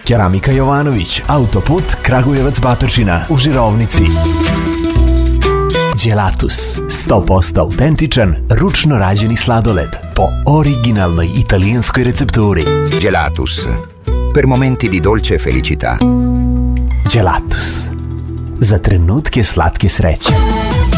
Keramika Jovanović, autoput Kragujevac-Batočina u Žirovnici. Gelatus, 100% autentičan, ručno rađeni sladoled po originalnoj italijanskoj recepturi. Gelatus, per momenti di dolce felicità. Gelatus, za trenutke slatke sreće.